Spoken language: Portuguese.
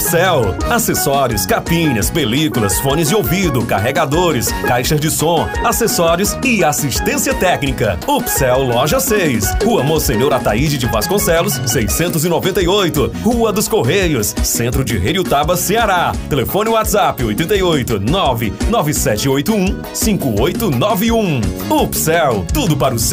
Upsell, acessórios, capinhas, películas, fones de ouvido, carregadores, caixas de som, acessórios e assistência técnica. Upsell Loja 6, Rua Monsenhor Ataíde de Vasconcelos, 698, Rua dos Correios, Centro de Heriotaba, Ceará. Telefone WhatsApp 88 99781 5891. Upsell, tudo para o